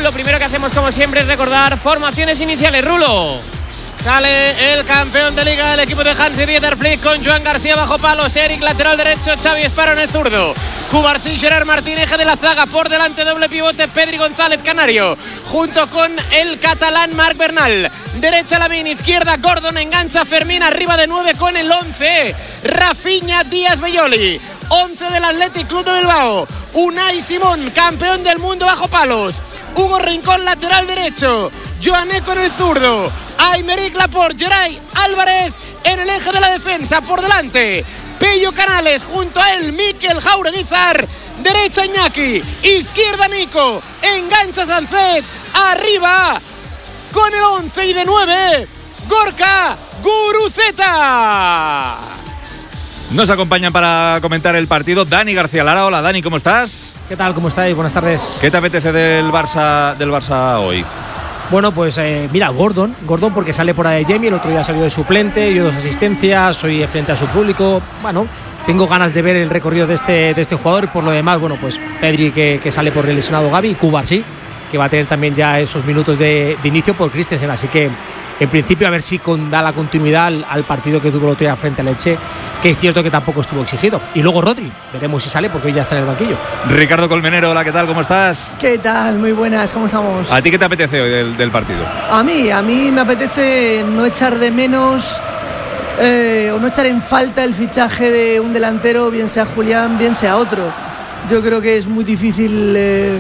Raúl, lo primero que hacemos como siempre es recordar formaciones iniciales. Rulo. Sale el campeón de liga del equipo de Hansi-Dieter Flick con Joan García bajo palos, Eric lateral derecho, Xavi Esparro en el zurdo, Cubarsí, Gerard Martín, eje de la zaga, por delante doble pivote, Pedri González Canario, junto con el catalán Marc Bernal, derecha Lamine, izquierda Gordon, engancha Fermín, arriba de 9 con el 11, Rafinha, Díaz, Belloli, 11 del Athletic Club de Bilbao, Unai Simón, campeón del mundo bajo palos, Hugo Rincón, lateral derecho, Joané con el zurdo, Aymeric Laporte, Geray Álvarez en el eje de la defensa, por delante Pello Canales, junto a él Mikel Jaureguizar, derecha Iñaki, izquierda Nico, engancha Sancet, arriba con el 11 y de 9 Gorka Guruceta. Nos acompañan para comentar el partido Dani García Lara. Hola Dani, ¿cómo estás? ¿Qué tal? ¿Cómo estáis? Buenas tardes. ¿Qué te apetece del Barça hoy? Bueno, pues mira, Gordon porque sale por ahí Jamie, el otro día salió de suplente, dio 2 asistencias, hoy frente a su público. Bueno, tengo ganas de ver el recorrido de este jugador. Por lo demás, bueno, pues Pedri que sale por el lesionado Gavi, y Cubarsí, que va a tener también ya esos minutos de inicio por Christensen. Así que en principio a ver si da la continuidad al partido que tuvo el otro día frente al Elche, que es cierto que tampoco estuvo exigido. Y luego Rodri, veremos si sale porque hoy ya está en el banquillo. Ricardo Colmenero, hola, ¿qué tal? ¿Cómo estás? ¿Qué tal? Muy buenas, ¿cómo estamos? ¿A ti qué te apetece hoy del partido? A mí me apetece no echar de menos o no echar en falta el fichaje de un delantero, bien sea Julián, bien sea otro. Yo creo que es muy difícil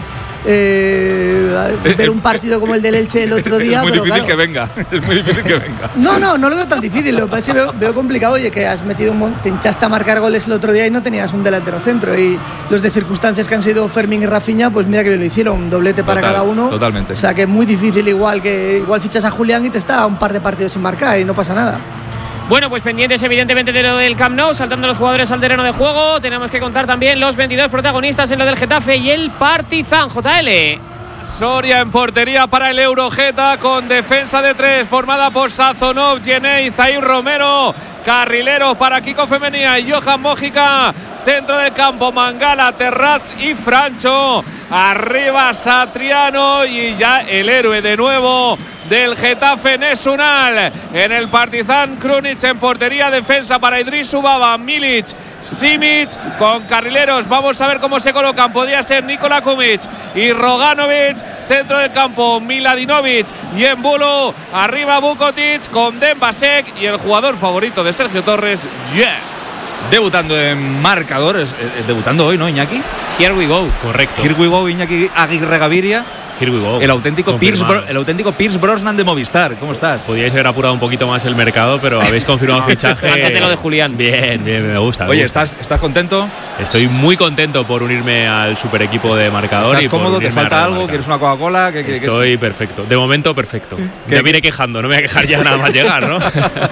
ver un partido como el del Elche el otro día. Es muy difícil, claro, que venga. Es muy difícil que venga. No lo veo tan difícil. Lo que pasa es que veo complicado. Oye, que has metido te hinchaste a marcar goles el otro día y no tenías un delantero centro. Y los de circunstancias que han sido Fermín y Rafinha, pues mira que bien lo hicieron. Un doblete para cada uno. Totalmente. O sea que es muy difícil. Igual fichas a Julián y te está un par de partidos sin marcar y no pasa nada. Bueno, pues pendientes evidentemente de lo del Camp Nou, saltando los jugadores al terreno de juego. Tenemos que contar también los 22 protagonistas en lo del Getafe y el Partizan. JL. Soria en portería para el Eurogeta, con defensa de 3 formada por Sazonov, Jenei, Zair Romero. Carrileros para Kiko Femenía y Johan Mójica. Centro del campo, Mangala, Terrats y Francho. Arriba Satriano y ya el héroe de nuevo del Getafe, Nesunal. En el Partizan, Krunic en portería, defensa para Idris Ubaba, Milic, Simic, con carrileros. Vamos a ver cómo se colocan. Podría ser Nikola Kumic y Roganovic. Centro del campo, Miladinovic y Embolo. Arriba Vukotic con Dembasek y el jugador favorito de Sergio Torres, Debutando en marcadores, debutando hoy, ¿no, Iñaki? Here we go, correcto. Here we go, Iñaki Aguirre Gaviria. Here we go. El auténtico Pierce Brosnan de Movistar. ¿Cómo estás? Podíais haber apurado un poquito más el mercado, pero habéis confirmado el fichaje. Antes de lo de Julián. Bien, me gusta. Oye, ¿estás contento? Estoy muy contento por unirme al super equipo de marcador. ¿Estás cómodo? ¿Te falta algo? ¿Quieres una Coca-Cola? Estoy perfecto. De momento, perfecto. Ya vine quejando, no me voy a quejar ya nada más llegar, ¿no?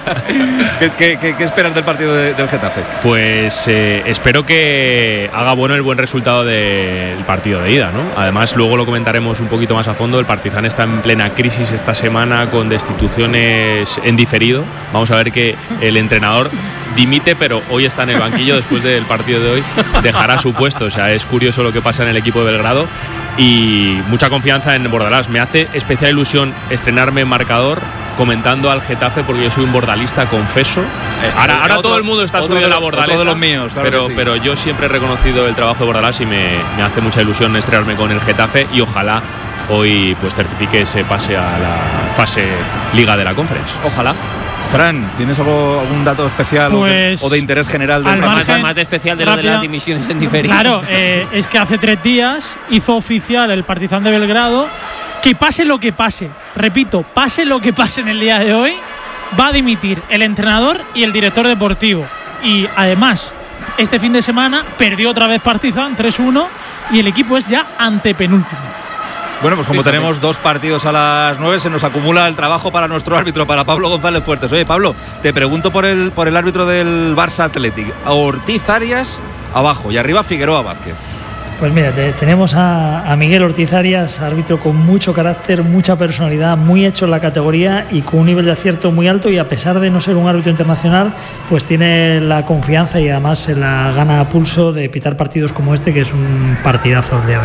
¿Qué esperas del partido del Getafe? Pues espero que haga bueno el buen resultado del partido de ida, ¿no? Además, luego lo comentaremos un poquito más a fondo. El Partizan está en plena crisis esta semana, con destituciones en diferido. Vamos a ver que el entrenador dimite, pero hoy está en el banquillo. Después del partido de hoy dejará su puesto. O sea, es curioso lo que pasa en el equipo de Belgrado y mucha confianza en Bordalás. Me hace especial ilusión estrenarme en marcador comentando al Getafe, porque yo soy un bordalista, confeso. Ahora todo el mundo está subido a la bordaleta, de los míos, claro, pero yo siempre he reconocido el trabajo de Bordalás y me hace mucha ilusión estrenarme con el Getafe, y ojalá hoy pues certifique ese pase a la fase Liga de la Conference. Ojalá. Fran, ¿tienes algún dato especial pues, o de interés general? Más de especial de lo de las dimisiones en diferido? Claro, es que hace 3 días hizo oficial el Partizan de Belgrado que pase lo que pase, repito, pase lo que pase en el día de hoy, va a dimitir el entrenador y el director deportivo. Y además, este fin de semana perdió otra vez Partizan 3-1 y el equipo es ya antepenúltimo. Bueno, pues como tenemos 2 partidos a las 9, se nos acumula el trabajo para nuestro árbitro, para Pablo González Fuertes. Oye, Pablo, te pregunto por el árbitro del Barça Athletic. Ortiz Arias abajo y arriba Figueroa Vázquez. Pues mira, tenemos a Miguel Ortiz Arias, árbitro con mucho carácter, mucha personalidad, muy hecho en la categoría y con un nivel de acierto muy alto, y a pesar de no ser un árbitro internacional, pues tiene la confianza y además se la gana a pulso de pitar partidos como este, que es un partidazo de hoy.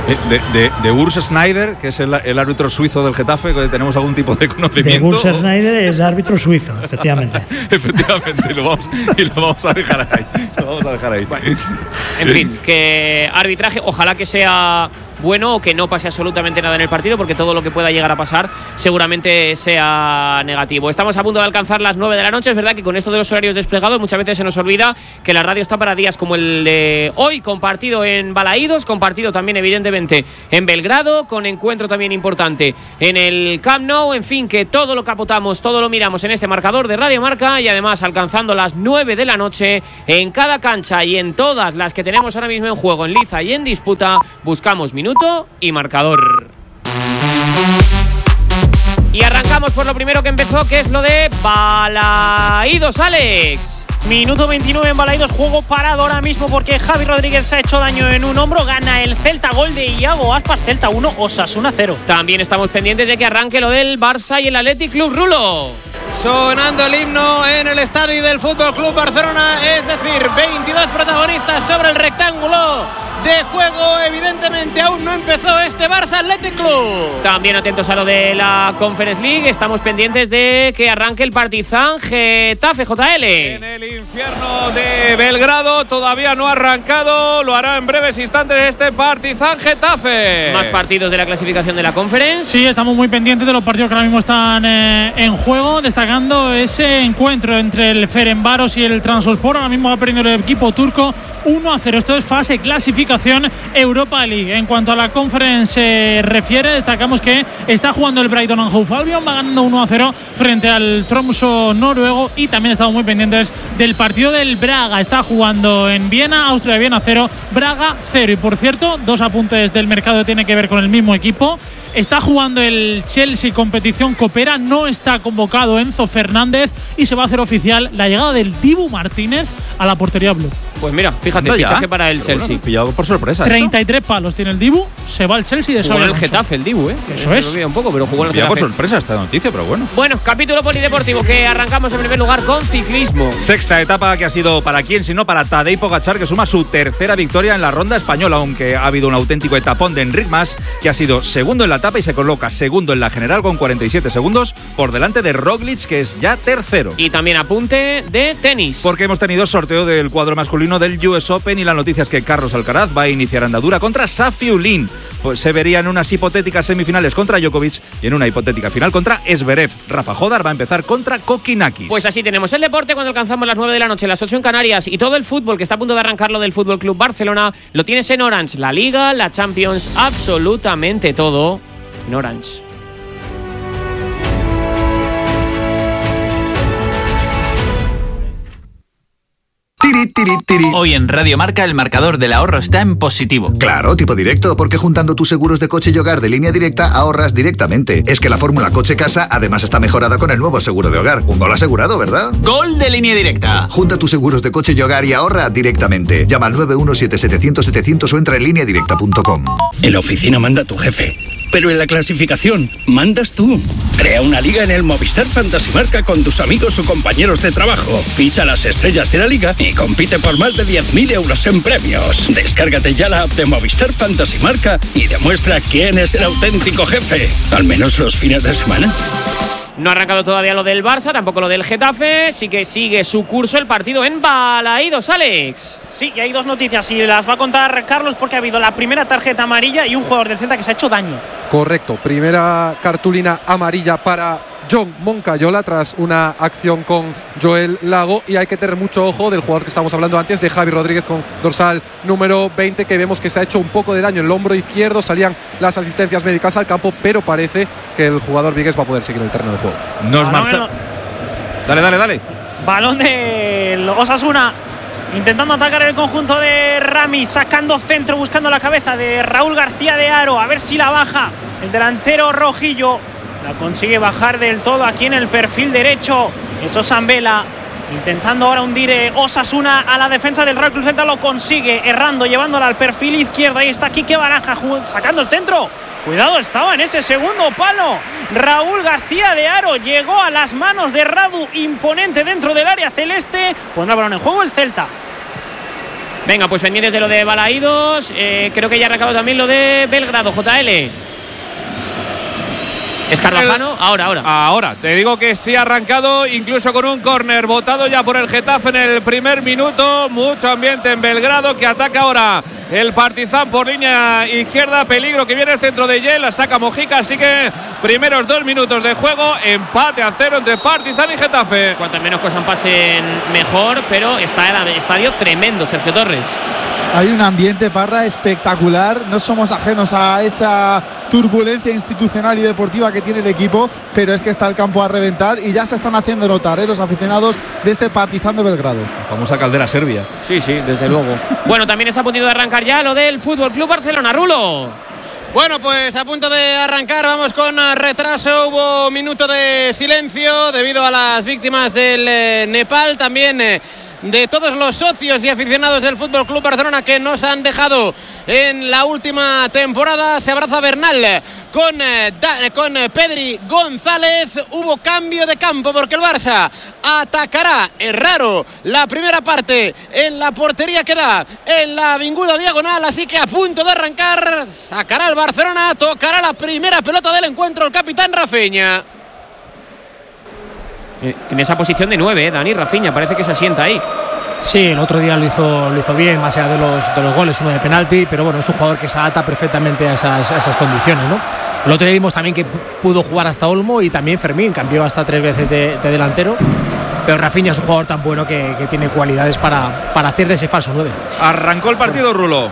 De Urs Schneider, que es el árbitro suizo del Getafe, que tenemos algún tipo de conocimiento. De Urs Schneider es árbitro suizo, efectivamente. Efectivamente, y lo vamos a dejar ahí. Bueno, en fin, que arbitraje, ojalá que sea bueno o que no pase absolutamente nada en el partido, porque todo lo que pueda llegar a pasar seguramente sea negativo. Estamos a punto de alcanzar las 9 de la noche. Es verdad que con esto de los horarios desplegados muchas veces se nos olvida que la radio está para días como el de hoy, compartido en Balaídos, compartido también evidentemente en Belgrado, con encuentro también importante en el Camp Nou. En fin, que todo lo capotamos, todo lo miramos en este marcador de Radio Marca, y además alcanzando las 9 de la noche en cada cancha y en todas las que tenemos ahora mismo en juego, en liza y en disputa, buscamos minuto y marcador. Y arrancamos por lo primero que empezó, que es lo de Balaídos, Alex. Minuto 29 en Balaídos, juego parado ahora mismo porque Javi Rodríguez se ha hecho daño en un hombro. Gana el Celta, gol de Iago Aspas. Celta 1, Osasuna 0. También estamos pendientes de que arranque lo del Barça y el Athletic Club, Rulo. Sonando el himno en el estadio del Fútbol Club Barcelona, es decir, 22 protagonistas sobre el rectángulo de juego. Evidentemente aún no empezó este Barça Athletic Club. También atentos a lo de la Conference League, estamos pendientes de que arranque el Partizan Getafe, JL. En el infierno de Belgrado todavía no ha arrancado, lo hará en breves instantes este Partizan Getafe. Más partidos de la clasificación de la Conference. Sí, estamos muy pendientes de los partidos que ahora mismo están en juego, destacando ese encuentro entre el Ferencváros y el Trabzonspor. Ahora mismo va perdiendo el equipo turco 1-0. Esto es fase clasificación Europa League. En cuanto a la Conference se refiere, destacamos que está jugando el Brighton and Hove Albion, va ganando 1-0 frente al Tromsø noruego, y también estamos muy pendientes del partido del Braga. Está jugando en Viena, Austria Viena 0, Braga 0. Y por cierto, 2 apuntes del mercado tiene que ver con el mismo equipo. Está jugando el Chelsea competición Coopera, no está convocado Enzo Fernández y se va a hacer oficial la llegada del Dibu Martínez a la portería blue. Pues mira, fíjate, fichaje para el Chelsea. Bueno, pillado por sorpresa. 33 palos tiene el Dibu, se va al Chelsea de jugó en el Getafe el Dibu, Eso es. Me olvida un poco, pero jugó en el Pillado Getafe. por sorpresa esta noticia, pero bueno. Bueno, capítulo polideportivo que arrancamos en primer lugar con ciclismo. Sexta etapa que ha sido para quién, sino para Tadej Pogačar, que suma su tercera victoria en la ronda española, aunque ha habido un auténtico etapón de Enric Mas, que ha sido segundo en la etapa y se coloca segundo en la general con 47 segundos por delante de Roglic, que es ya tercero. Y también apunte de tenis, porque hemos tenido sorteo del cuadro masculino del US Open, y la noticia es que Carlos Alcaraz va a iniciar andadura contra Safiullin. Pues se verían unas hipotéticas semifinales contra Djokovic y en una hipotética final contra Zverev. Rafa Jodar va a empezar contra Kokinakis. Pues así tenemos el deporte cuando alcanzamos las 9 de la noche, las 8 en Canarias, y todo el fútbol que está a punto de arrancar, lo del Fútbol Club Barcelona, lo tienes en Orange, la Liga, la Champions, absolutamente todo en Orange. Hoy en Radio Marca el marcador del ahorro está en positivo. Claro, tipo directo, porque juntando tus seguros de coche y hogar de Línea Directa ahorras directamente. Es que la fórmula coche-casa además está mejorada con el nuevo seguro de hogar. Un gol asegurado, ¿verdad? ¡Gol de Línea Directa! Junta tus seguros de coche y hogar y ahorra directamente. Llama al 917-700-700 o entra en lineadirecta.com. En la oficina manda tu jefe, pero en la clasificación mandas tú. Crea una liga en el Movistar Fantasy Marca con tus amigos o compañeros de trabajo. Ficha las estrellas de la liga y compite por más de 10.000 euros en premios. Descárgate ya la app de Movistar Fantasy Marca y demuestra quién es el auténtico jefe. Al menos los fines de semana. No ha arrancado todavía lo del Barça, tampoco lo del Getafe, sí que sigue su curso el partido en Balaídos, Alex. Sí, y hay 2 noticias y las va a contar Carlos, porque ha habido la primera tarjeta amarilla y un jugador del Celta que se ha hecho daño. Correcto, primera cartulina amarilla para John Moncayola tras una acción con Joel Lago, y hay que tener mucho ojo del jugador que estamos hablando antes, de Javi Rodríguez, con dorsal número 20, que vemos que se ha hecho un poco de daño en el hombro izquierdo. Salían las asistencias médicas al campo, pero parece que el jugador vigués va a poder seguir el terreno de juego. Nos marcha. Dale. Balón del Osasuna, intentando atacar el conjunto de Rami, sacando centro, buscando la cabeza de Raúl García de Haro, a ver si la baja el delantero rojillo. La consigue bajar del todo aquí en el perfil derecho. Eso Zambela, intentando ahora hundir Osasuna a la defensa del Real Club Celta. Lo consigue, errando, llevándola al perfil izquierdo. Ahí está Quique Baraja sacando el centro. Cuidado, estaba en ese segundo palo. Raúl García de Haro llegó a las manos de Radu, imponente dentro del área celeste. Pondrá balón en juego el Celta. Venga, pues pendientes de lo de Balaídos. Creo que ya ha arrancado también lo de Belgrado, JL. Escarvajano, ahora. Te digo que sí ha arrancado, incluso con un córner botado ya por el Getafe en el primer minuto. Mucho ambiente en Belgrado, que ataca ahora el Partizan por línea izquierda. Peligro que viene el centro de Yel, la saca Mojica. Así que primeros 2 minutos de juego, empate a 0 entre Partizan y Getafe. Cuantas menos cosas pasen, mejor. Pero está el estadio tremendo, Sergio Torres. Hay un ambiente, Parra, espectacular. No somos ajenos a esa turbulencia institucional y deportiva que tiene el equipo, pero es que está el campo a reventar y ya se están haciendo notar los aficionados de este Partizan de Belgrado. La famosa caldera serbia. Sí, desde luego. Bueno, también está a punto de arrancar ya lo del Fútbol Club Barcelona, Rulo. Bueno, pues a punto de arrancar, vamos con retraso. Hubo minuto de silencio debido a las víctimas del Nepal, también de todos los socios y aficionados del Fútbol Club Barcelona que nos han dejado en la última temporada. Se abraza Bernal con Pedri González. Hubo cambio de campo porque el Barça atacará, es raro, la primera parte en la portería que da en la avinguda diagonal, así que a punto de arrancar sacará el Barcelona, tocará la primera pelota del encuentro el capitán Rafinha. En esa posición de 9, Dani, Rafinha, parece que se asienta ahí. Sí, el otro día lo hizo bien, más allá de los goles, uno de penalti, pero bueno, es un jugador que se adapta perfectamente a esas condiciones, ¿no? El otro día vimos también que pudo jugar hasta Olmo y también Fermín, cambió hasta 3 veces de delantero, pero Rafinha es un jugador tan bueno que tiene cualidades para hacer de ese falso 9. Arrancó el partido, Rulo.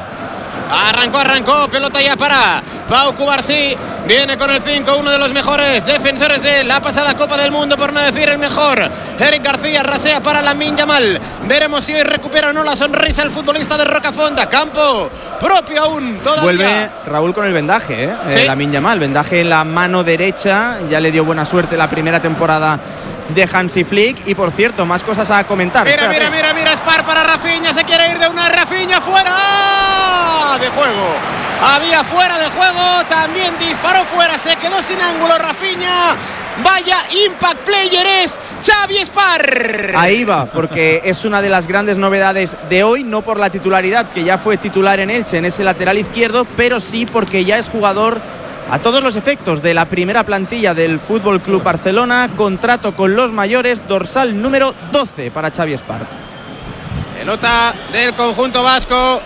Arrancó, pelota ya para Pau Cubarsí, viene con el 5, uno de los mejores defensores de la pasada Copa del Mundo, por no decir el mejor. Eric García rasea para Lamine Yamal, veremos si hoy recupera o no la sonrisa el futbolista de Rocafonda. Campo propio aún todavía. Vuelve Raúl con el vendaje, ¿Sí? Lamine Yamal, vendaje en la mano derecha, ya le dio buena suerte la primera temporada de Hansi Flick. Y por cierto, más cosas a comentar. Mira, Spar para Rafinha, se quiere ir de una, Rafinha fuera de juego. Había fuera de juego, también disparó fuera, se quedó sin ángulo Rafinha. Vaya impact player es Xavi Spar. Ahí va, porque es una de las grandes novedades de hoy, no por la titularidad, que ya fue titular en Elche en ese lateral izquierdo, pero sí porque ya es jugador a todos los efectos de la primera plantilla del Fútbol Club Barcelona. Contrato con los mayores, dorsal número 12 para Xavi Spar. Pelota del conjunto vasco.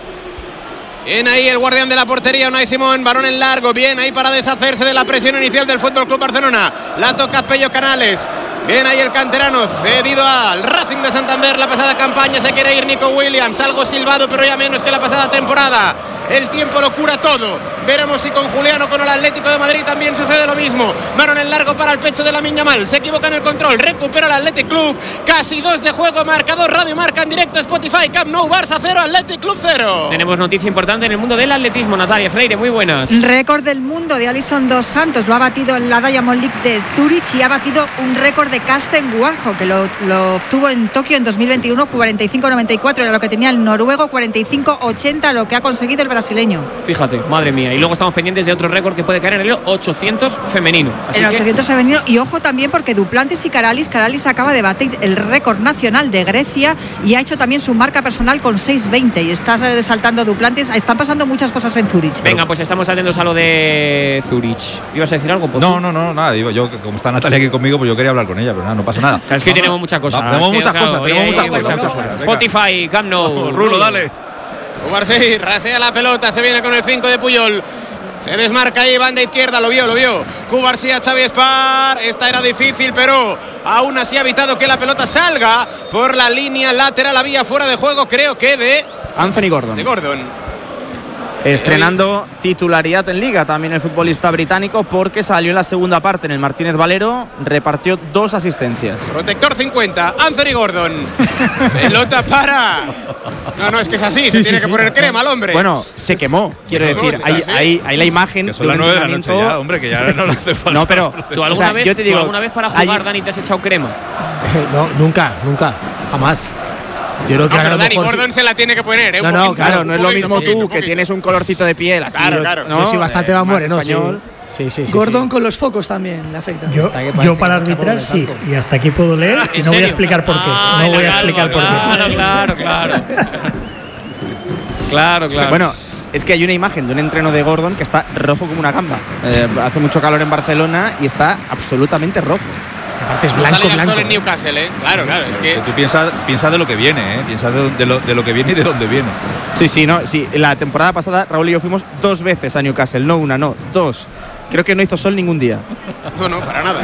Bien ahí el guardián de la portería, Unai Simón, balón en largo, bien ahí para deshacerse de la presión inicial del Fútbol Club Barcelona. La toca Pello Canales. Bien ahí el canterano, cedido al Racing de Santander la pasada campaña. Se quiere ir Nico Williams, algo silbado, pero ya menos que la pasada temporada. El tiempo lo cura todo. Veremos si con Julián o con el Atlético de Madrid también sucede lo mismo. Balón en largo para el pecho de Lamine Yamal. Se equivoca en el control, recupera el Athletic Club. Casi 2 de juego, marcador Radio Marca en directo, Spotify, Camp Nou, Barça 0, Athletic Club 0. Tenemos noticia importante en el mundo del atletismo, Natalia Freire, muy buenas. Récord del mundo de Alison Dos Santos, lo ha batido en la Diamond League de Zurich y ha batido un récord de Karsten Warholm, que lo obtuvo en Tokio en 2021, 45.94 era lo que tenía el noruego, 45.80 lo que ha conseguido el brasileño. Fíjate, madre mía. Y luego estamos pendientes de otro récord que puede caer en el 800 femenino. Así el que 800 femenino. Y ojo también porque Duplantis y Karalis acaba de batir el récord nacional de Grecia y ha hecho también su marca personal con 6.20 y está saltando Duplantis. Están pasando muchas cosas en Zurich. Venga, pues estamos atentos a lo de Zurich. ¿Ibas a decir algo, Pozo? No, nada. Digo, yo, como está Natalia aquí conmigo, pues yo quería hablar con ella, pero nada, no pasa nada. Claro, es que tenemos muchas cosas. Tenemos muchas cosas. Spotify, Camp Nou. Rulo, dale. Cubarsí rasea la pelota, se viene con el 5 de Puyol. Se desmarca ahí, banda izquierda, lo vio. Cubarsí a Xavi Spar. Esta era difícil, pero aún así ha evitado que la pelota salga por la línea lateral. Había fuera de juego, creo que de Anthony Gordon. De Gordon. Estrenando titularidad en Liga también el futbolista británico, porque salió en la segunda parte en el Martínez Valero, repartió 2 asistencias. Protector 50, Anthony Gordon. Pelota para... No, es que es así, se tiene que poner crema al hombre. Bueno, se quemó, quiero decir. Hay la imagen. Que son las 9 de la noche ya, hombre, que ya no le hace falta. No, pero ¿Tú alguna vez para jugar, Dani, te has echado crema? No, nunca, jamás. Yo creo que pero Dani Gordon se la tiene que poner, claro, no es lo mismo tú, que tienes un colorcito de piel así. Claro. Yo soy bastante más moreno, sí. Gordon con los focos también le afecta. Yo para arbitrar sí, y hasta aquí puedo leer y no voy a explicar por qué. Claro. Claro, claro. Bueno, es que hay una imagen de un entreno de Gordon que está rojo como una gamba. Hace mucho calor en Barcelona y está absolutamente rojo. Aparte es No blanco, sale ya el blanco. sol en Newcastle, ¿eh? Claro, es que… Tú piensa de lo que viene, ¿eh? Piensa de lo que viene y de dónde viene. Sí. La temporada pasada Raúl y yo fuimos 2 veces a Newcastle. No una, no, 2. Creo que no hizo sol ningún día. No, para nada.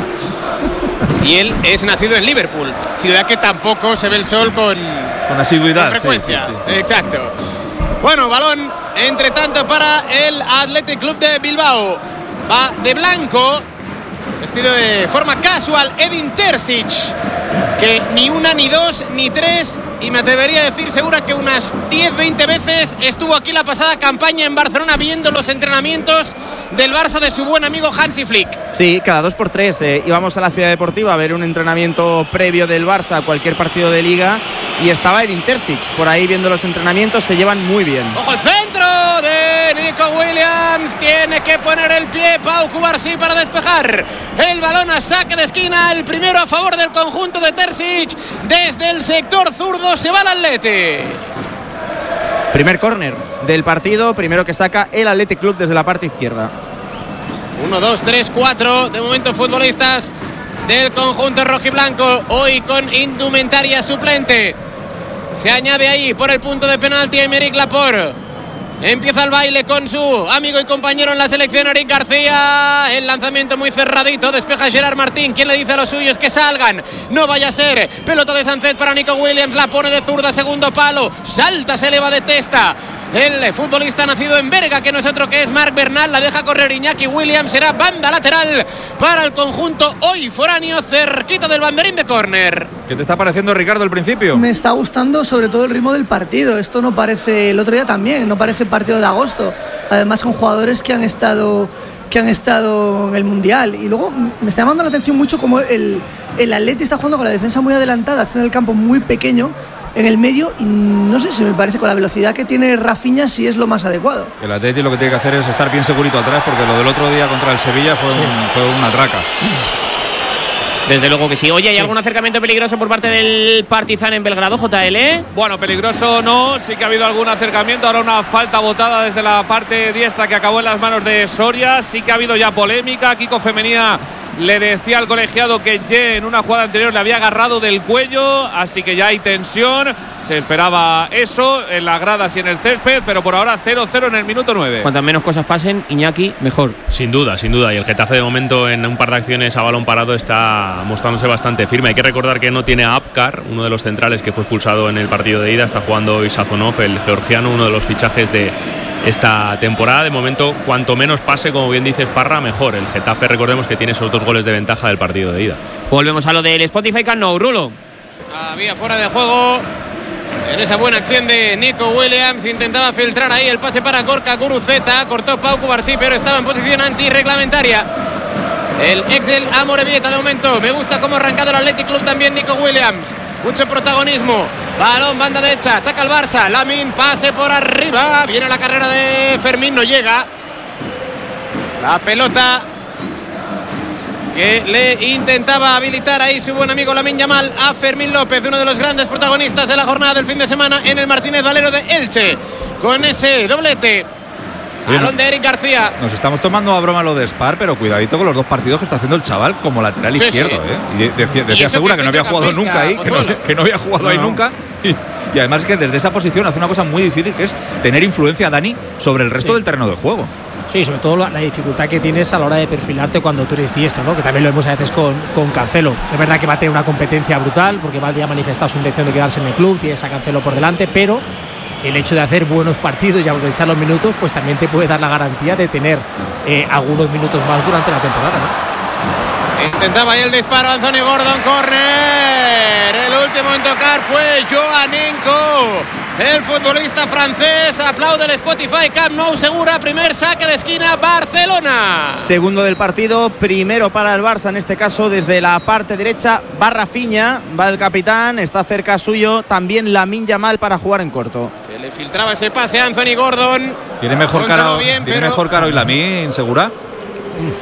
Y él es nacido en Liverpool, ciudad que tampoco se ve el sol con asiduidad. con frecuencia. Sí. Exacto. Bueno, balón, entre tanto, para el Athletic Club de Bilbao. Va de blanco, vestido de forma casual, Edin Terzic, que ni una, ni dos, ni tres, y me atrevería a decir segura que unas 10-20 veces estuvo aquí la pasada campaña en Barcelona viendo los entrenamientos del Barça de su buen amigo Hansi Flick. Sí, cada 2x3 íbamos a la Ciudad Deportiva a ver un entrenamiento previo del Barça a cualquier partido de Liga y estaba Edin Terzic por ahí viendo los entrenamientos, se llevan muy bien. ¡Ojo el centro de Nico Williams! Tiene que poner el pie Pau Cubarsí para despejar el balón a saque de esquina, el primero a favor del conjunto de Terzic. Desde el sector zurdo se va el Atleti. Primer córner del partido, primero que saca el Athletic Club desde la parte izquierda. 1, 2, 3, 4 de momento futbolistas del conjunto rojiblanco, hoy con indumentaria suplente. Se añade ahí por el punto de penalti Aymeric Laporte. Empieza el baile con su amigo y compañero en la selección, Eric García. El lanzamiento muy cerradito, despeja Gerard Martín. ¿Quién le dice a los suyos que salgan? No vaya a ser. Pelota de Sánchez para Nico Williams, la pone de zurda, segundo palo. Salta, se eleva de testa. El futbolista nacido en Berga, que no es otro que es Marc Bernal, la deja correr Iñaki Williams, será banda lateral para el conjunto hoy foráneo, cerquita del banderín de córner. ¿Qué te está pareciendo, Ricardo, al principio? Me está gustando sobre todo el ritmo del partido. Esto no parece, el otro día también, no parece partido de agosto. Además son jugadores que han estado en el Mundial. Y luego me está llamando la atención mucho como el Atleti está jugando con la defensa muy adelantada, haciendo el campo muy pequeño en el medio, y no sé si me parece con la velocidad que tiene Rafinha si es lo más adecuado. El Atleti lo que tiene que hacer es estar bien segurito atrás, porque lo del otro día contra el Sevilla fue una traca. Desde luego que sí. Oye, ¿hay algún acercamiento peligroso por parte del Partizan en Belgrado, JL? Bueno, peligroso no, sí que ha habido algún acercamiento. Ahora una falta botada desde la parte diestra que acabó en las manos de Soria. Sí que ha habido ya polémica. Kiko Femenía le decía al colegiado que Ye en una jugada anterior le había agarrado del cuello, así que ya hay tensión. Se esperaba eso en las gradas y en el césped, pero por ahora 0-0 en el minuto 9. Cuantas menos cosas pasen, Iñaki, mejor. Sin duda. Y el Getafe de momento en un par de acciones a balón parado está mostrándose bastante firme. Hay que recordar que no tiene a Apkar, uno de los centrales que fue expulsado en el partido de ida. Está jugando hoy Sazonov, el georgiano, uno de los fichajes de esta temporada. De momento, cuanto menos pase, como bien dices, Parra, mejor. El Getafe, recordemos que tiene esos 2 goles de ventaja del partido de ida. Volvemos a lo del Spotify Camp Nou, Rulo. Había fuera de juego en esa buena acción de Nico Williams. Intentaba filtrar ahí el pase para Gorka Guruceta. Cortó Pau Cubarsí, pero estaba en posición antirreglamentaria. El ex del Amorebieta de momento. Me gusta cómo ha arrancado el Athletic Club también Nico Williams. Mucho protagonismo. Balón, banda derecha. Ataca el Barça. Lamin, pase por arriba. Viene la carrera de Fermín. No llega. La pelota que le intentaba habilitar ahí su buen amigo Lamine Yamal a Fermín López, uno de los grandes protagonistas de la jornada del fin de semana en el Martínez Valero de Elche, con ese doblete. Balón de Eric García. Nos estamos tomando a broma lo de Spar, pero cuidadito con los 2 partidos que está haciendo el chaval como lateral izquierdo. Y decía Segura que no había jugado nunca ahí, que no había jugado ahí nunca. Y además que desde esa posición hace una cosa muy difícil, que es tener influencia, Dani, sobre el resto del terreno de juego. Sí, sobre todo la dificultad que tienes a la hora de perfilarte cuando tú eres diestro, ¿no? Que también lo vemos a veces con Cancelo. Es verdad que va a tener una competencia brutal, porque Valde ha manifestado su intención de quedarse en el club, tienes a Cancelo por delante, pero el hecho de hacer buenos partidos y aprovechar los minutos, pues también te puede dar la garantía de tener algunos minutos más durante la temporada, ¿no? Intentaba ahí el disparo Anthony Gordon, córner. El último en tocar fue Joanenko, el futbolista francés. Aplaude el Spotify Camp Nou. Segura, primer saque de esquina, Barcelona. Segundo del partido, primero para el Barça, en este caso desde la parte derecha. Va Rafinha, va el capitán, está cerca suyo también Lamine Yamal para jugar en corto. Que le filtraba ese pase a Anthony Gordon. Tiene mejor cara hoy Lamine, Segura.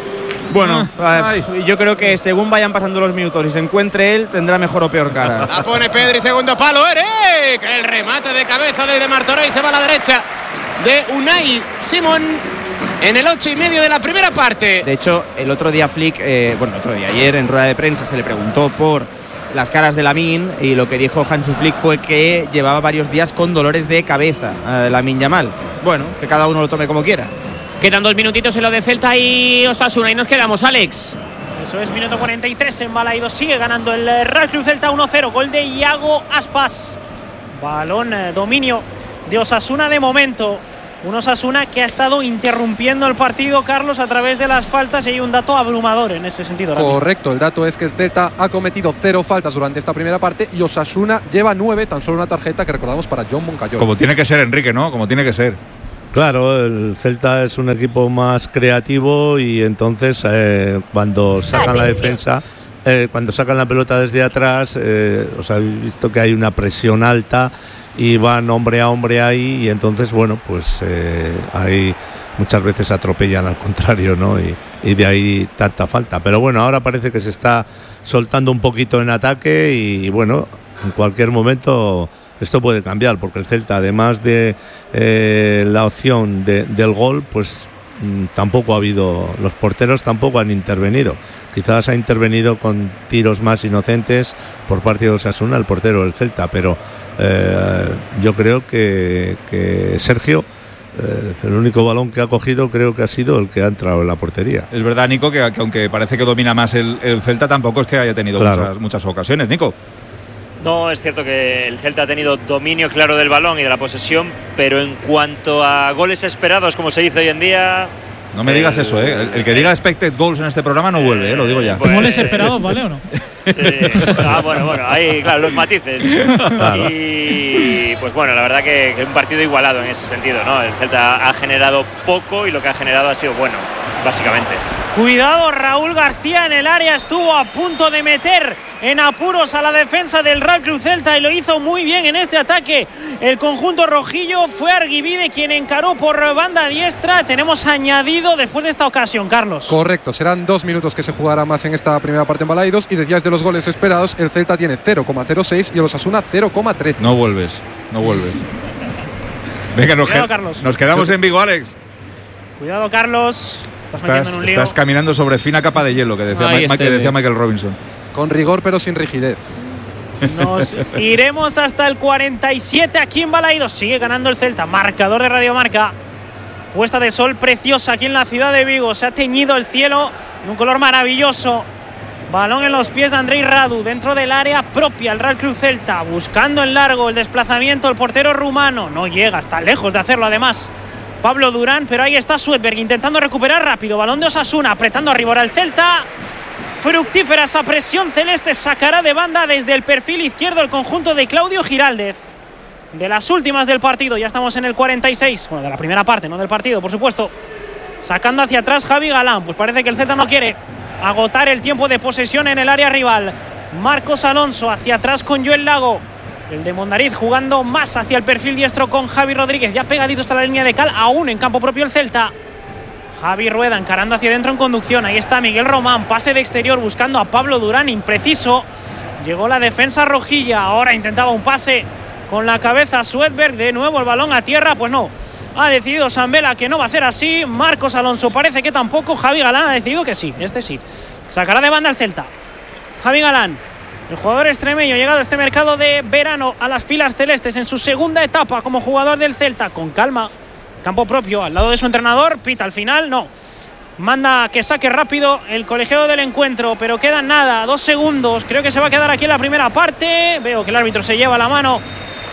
Bueno, yo creo que según vayan pasando los minutos y se encuentre él, tendrá mejor o peor cara. La pone Pedri, segundo palo, Eric. El remate de cabeza desde Martorell se va a la derecha de Unai Simón en el 8:30 de la primera parte. De hecho, el otro día Flick, ayer en rueda de prensa se le preguntó por las caras de Lamine y lo que dijo Hansi Flick fue que llevaba varios días con dolores de cabeza Lamine Yamal. Bueno, que cada uno lo tome como quiera. Quedan 2 minutitos en lo de Celta y Osasuna y nos quedamos, Alex. Eso es, minuto 43 en Balaidos. Sigue ganando el Real Club Celta 1-0. Gol de Iago Aspas. Balón, dominio de Osasuna de momento. Un Osasuna que ha estado interrumpiendo el partido, Carlos, a través de las faltas, y hay un dato abrumador en ese sentido. Correcto, el dato es que el Celta ha cometido 0 faltas durante esta primera parte y Osasuna lleva 9, tan solo una tarjeta que recordamos para John Moncayola. Como tiene que ser, Enrique, ¿no? Como tiene que ser. Claro, el Celta es un equipo más creativo y entonces cuando sacan la defensa, cuando sacan la pelota desde atrás, os habéis visto que hay una presión alta y van hombre a hombre ahí y entonces, bueno, pues ahí muchas veces atropellan al contrario, ¿no? Y de ahí tanta falta. Pero bueno, ahora parece que se está soltando un poquito en ataque y bueno, en cualquier momento esto puede cambiar, porque el Celta, además de la opción del gol, pues tampoco ha habido, los porteros tampoco han intervenido. Quizás ha intervenido con tiros más inocentes por parte de Osasuna, el portero del Celta, pero yo creo que Sergio, el único balón que ha cogido creo que ha sido el que ha entrado en la portería. Es verdad, Nico, que aunque parece que domina más el Celta, tampoco es que haya tenido muchas ocasiones, Nico. No, es cierto que el Celta ha tenido dominio claro del balón y de la posesión, pero en cuanto a goles esperados, como se dice hoy en día... No me digas eso, ¿eh? El que diga expected goals en este programa no vuelve, lo digo ya. Pues, ¿goles esperados, vale o no? Sí. Bueno, ahí, claro, los matices. Claro. Y pues bueno, la verdad que un partido igualado en ese sentido, ¿no? El Celta ha generado poco y lo que ha generado ha sido bueno, básicamente. Cuidado, Raúl García en el área, estuvo a punto de meter en apuros a la defensa del Real Club Celta y lo hizo muy bien en este ataque. El conjunto rojillo, fue Arguibide quien encaró por banda diestra. Tenemos añadido después de esta ocasión, Carlos. Correcto, serán 2 minutos que se jugará más en esta primera parte en Balaidos. Y decías de los goles esperados, el Celta tiene 0,06 y el Osasuna 0,13. No vuelves. Venga, nos quedamos en Vigo, Alex. Cuidado, Carlos. Estás metiendo en un lío. Estás caminando sobre fina capa de hielo, que decía Michael Robinson. Con rigor pero sin rigidez. Nos iremos hasta el 47 aquí en Balaidos. Sigue ganando el Celta. Marcador de Radio Marca. Puesta de sol preciosa aquí en la ciudad de Vigo. Se ha teñido el cielo en un color maravilloso. Balón en los pies de Andrei Radu. Dentro del área propia el Real Club Celta. Buscando en largo el desplazamiento. El portero rumano. No llega. Está lejos de hacerlo además Pablo Durán. Pero ahí está Svedberg intentando recuperar rápido. Balón de Osasuna. Apretando arriba al Celta. Fructífera esa presión celeste, sacará de banda desde el perfil izquierdo el conjunto de Claudio Giraldez. De las últimas del partido, ya estamos en el 46, bueno, de la primera parte, no del partido, por supuesto. Sacando hacia atrás Javi Galán, pues parece que el Celta no quiere agotar el tiempo de posesión en el área rival. Marcos Alonso hacia atrás con Joel Lago. El de Mondariz jugando más hacia el perfil diestro con Javi Rodríguez, ya pegaditos a la línea de cal, aún en campo propio el Celta. Javi Rueda encarando hacia adentro en conducción. Ahí está Miguel Román, pase de exterior buscando a Pablo Durán, impreciso. Llegó la defensa rojilla, ahora intentaba un pase con la cabeza Svedberg. De nuevo el balón a tierra, pues no. Ha decidido Sambela que no va a ser así. Marcos Alonso parece que tampoco. Javi Galán ha decidido que sí, este sí. Sacará de banda el Celta. Javi Galán, el jugador extremeño, llegado a este mercado de verano a las filas celestes en su segunda etapa como jugador del Celta. Con calma. Campo propio, al lado de su entrenador, pita al final, no. Manda que saque rápido el colegiado del encuentro, pero quedan nada, 2 segundos. Creo que se va a quedar aquí en la primera parte. Veo que el árbitro se lleva la mano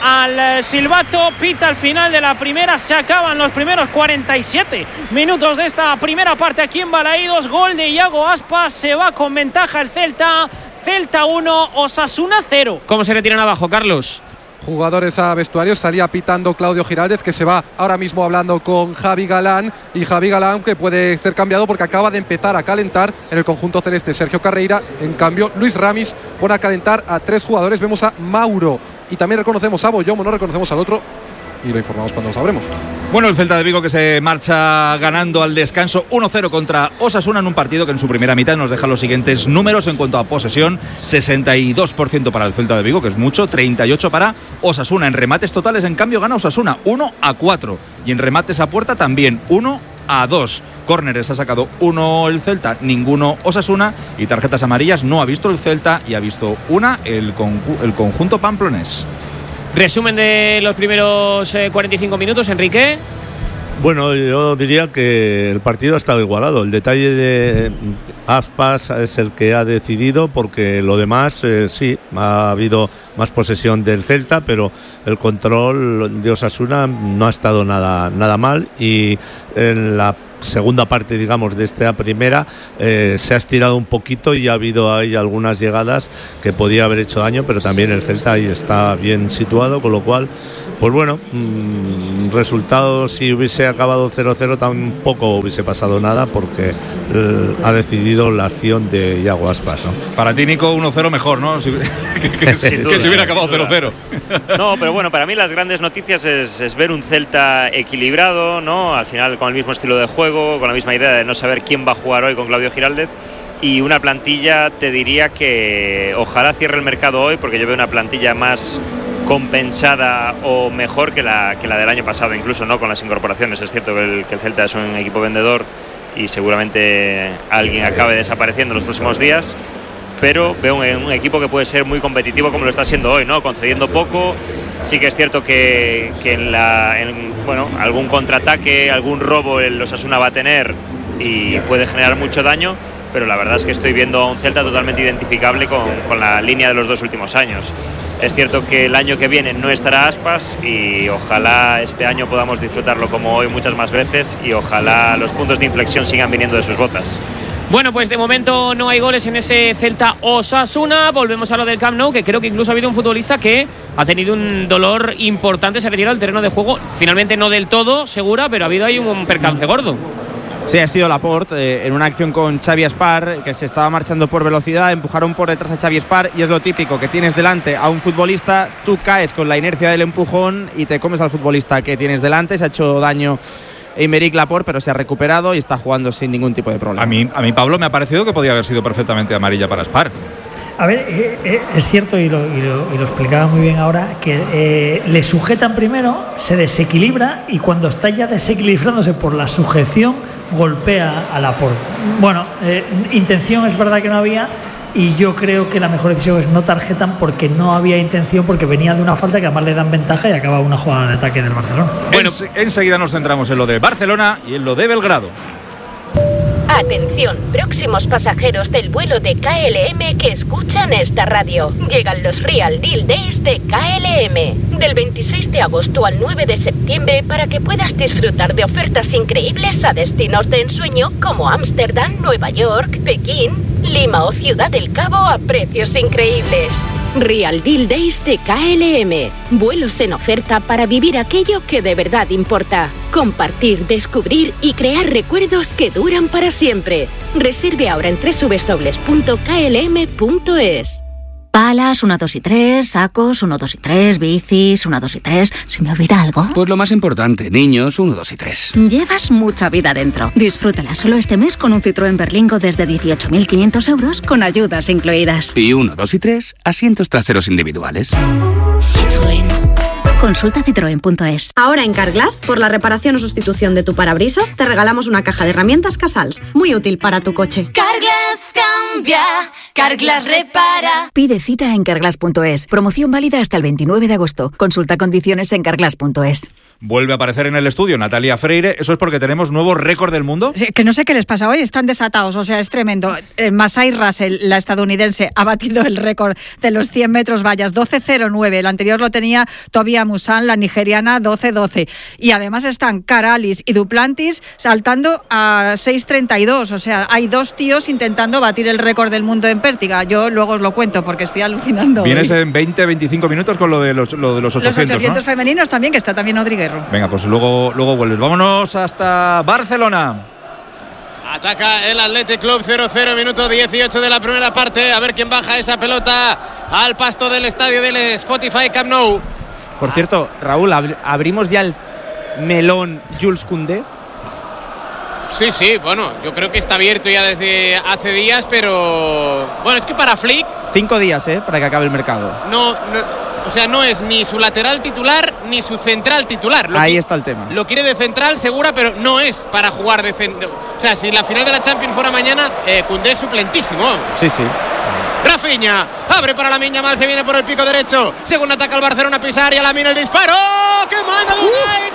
al silbato, pita al final de la primera. Se acaban los primeros 47 minutos de esta primera parte aquí en Balaidos. Gol de Iago Aspas, se va con ventaja el Celta. Celta 1, Osasuna 0. ¿Cómo se le tiran abajo, Carlos? Jugadores a vestuarios, salía pitando Claudio Giraldez, que se va ahora mismo hablando con Javi Galán, y Javi Galán que puede ser cambiado porque acaba de empezar a calentar en el conjunto celeste Sergio Carreira. En cambio Luis Ramis pone a calentar a 3 jugadores. Vemos a Mauro y también reconocemos a Boyomo, no reconocemos al otro. y lo informamos cuando lo sabremos. Bueno, el Celta de Vigo que se marcha ganando al descanso 1-0 contra Osasuna en un partido que en su primera mitad nos deja los siguientes números en cuanto a posesión: 62% para el Celta de Vigo, que es mucho, 38% para Osasuna. En remates totales, en cambio, gana Osasuna 1-4, y en remates a puerta también 1-2. Córneres ha sacado 1 el Celta, ninguno Osasuna, y tarjetas amarillas no ha visto el Celta y ha visto una el conjunto pamplonés. Resumen de los primeros 45 minutos, Enrique. Bueno, yo diría que el partido ha estado igualado. El detalle de Aspas es el que ha decidido, porque lo demás sí, ha habido más posesión del Celta, pero el control de Osasuna no ha estado nada mal, y en la segunda parte, digamos, de esta primera se ha estirado un poquito y ha habido ahí algunas llegadas que podía haber hecho daño, pero también el Celta ahí está bien situado, con lo cual, pues bueno, resultado, si hubiese acabado 0-0 tampoco hubiese pasado nada, porque ha decidido la acción de Iago Aspas, ¿no? Para ti, Nico, 1-0 mejor, ¿no? Que si hubiera acabado 0-0. No, pero bueno, para mí las grandes noticias es ver un Celta equilibrado, ¿no? Al final con el mismo estilo de juego, con la misma idea de no saber quién va a jugar hoy con Claudio Giraldez, y una plantilla, te diría que ojalá cierre el mercado hoy, porque yo veo una plantilla más compensada o mejor que la del año pasado, incluso, ¿no? Con las incorporaciones. Es cierto que el Celta es un equipo vendedor y seguramente alguien acabe desapareciendo en los próximos días, pero veo un equipo que puede ser muy competitivo, como lo está siendo hoy, ¿no? Concediendo poco. Sí que es cierto que bueno, algún contraataque, algún robo el Osasuna va a tener y puede generar mucho daño, pero la verdad es que estoy viendo a un Celta totalmente identificable con la línea de los dos últimos años. Es cierto que el año que viene no estará Aspas, y ojalá este año podamos disfrutarlo como hoy muchas más veces, y ojalá los puntos de inflexión sigan viniendo de sus botas. Bueno, pues de momento no hay goles en ese Celta Osasuna. Volvemos a lo del Camp Nou, que creo que incluso ha habido un futbolista que ha tenido un dolor importante, se ha retirado del terreno de juego. Finalmente no del todo segura, pero ha habido ahí un percance gordo. Sí, ha sido Laporte en una acción con Xavi Espar, que se estaba marchando por velocidad, empujaron por detrás a Xavi Espar, y es lo típico, que tienes delante a un futbolista, tú caes con la inercia del empujón y te comes al futbolista que tienes delante. Se ha hecho daño Aymeric Laporte, pero se ha recuperado y está jugando sin ningún tipo de problema. A mí, Pablo, me ha parecido que podía haber sido perfectamente amarilla para Espar. A ver, es cierto, y lo explicaba muy bien ahora, que le sujetan primero, se desequilibra, y cuando está ya desequilibrándose por la sujeción, golpea a Laporte. Bueno, intención es verdad que no había, y yo creo que la mejor decisión es no tarjetan, porque no había intención, porque venía de una falta que además le dan ventaja y acaba una jugada de ataque del Barcelona. Bueno, enseguida nos centramos en lo de Barcelona y en lo de Belgrado. Atención, próximos pasajeros del vuelo de KLM que escuchan esta radio. Llegan los Real Deal Days de KLM, del 26 de agosto al 9 de septiembre, para que puedas disfrutar de ofertas increíbles a destinos de ensueño como Ámsterdam, Nueva York, Pekín, Lima o Ciudad del Cabo a precios increíbles. Real Deal Days de KLM. Vuelos en oferta para vivir aquello que de verdad importa. Compartir, descubrir y crear recuerdos que duran para siempre. Reserve ahora en www.klm.es. Palas, 1, 2 y 3, sacos, 1, 2 y 3, bicis, 1, 2 y 3. ¿Se me olvida algo? Pues lo más importante, niños, 1, 2 y 3. Llevas mucha vida dentro. Disfrútala solo este mes con un Citroën Berlingo desde 18.500 euros, con ayudas incluidas. Y 1, 2 y 3, asientos traseros individuales. Citroën. Consulta citroen.es. Ahora en Carglass, por la reparación o sustitución de tu parabrisas, te regalamos una caja de herramientas Casals, muy útil para tu coche. Carglass cambia, Carglass repara. Pide cita en carglass.es. Promoción válida hasta el 29 de agosto. Consulta condiciones en carglass.es. Vuelve a aparecer en el estudio Natalia Freire. ¿Eso es porque tenemos nuevo récord del mundo? Sí, que no sé qué les pasa hoy, están desatados, o sea, es tremendo. Masai Russell, la estadounidense, ha batido el récord de los 100 metros vallas, 12.09. El anterior lo tenía Tobia Musan, la nigeriana, 12.12. Y además están Karalis y Duplantis saltando a 6.32. O sea, hay dos tíos intentando batir el récord del mundo en pértiga. Yo luego os lo cuento porque estoy alucinando. Vienes en 20-25 minutos con lo de los 800, los 800, ¿no? Femeninos también, que está también Odriguez. Venga, pues luego vuelves. Vámonos hasta Barcelona. Ataca el Athletic Club, 0-0, minuto 18 de la primera parte. A ver quién baja esa pelota al pasto del estadio del Spotify Camp Nou. Por cierto, Raúl, abrimos ya el melón Jules Koundé. Sí, bueno, yo creo que está abierto ya desde hace días, pero bueno, es que para Flick 5 días, para que acabe el mercado. O sea, no es ni su lateral titular ni su central titular. Ahí está el tema. Lo quiere de central segura, pero no es para jugar de central. O sea, si la final de la Champions fuera mañana, Koundé es suplentísimo. Sí. Rafinha abre para Lamine Yamal, se viene por el pico derecho. Según ataca el Barcelona, pisar y a Lamine el disparo. ¡Que manda de Unai!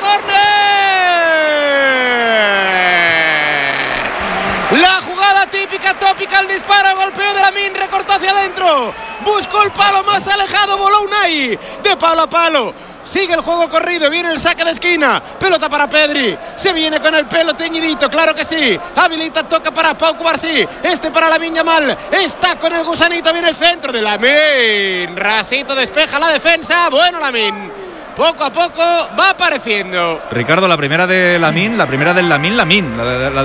¡Córner! La jugada típica, tópica, el disparo, golpeo de Lamine, recortó hacia adentro. Buscó el palo más alejado, voló Unai. De palo a palo. Sigue el juego corrido, viene el saque de esquina. Pelota para Pedri. Se viene con el pelo teñidito, claro que sí. Habilita, toca para Pau Cubarsí. Para Lamine Yamal. Está con el gusanito, viene el centro de Lamine. Rasito despeja la defensa. Bueno, Lamine. Poco a poco va apareciendo. Ricardo, la primera del Lamine, la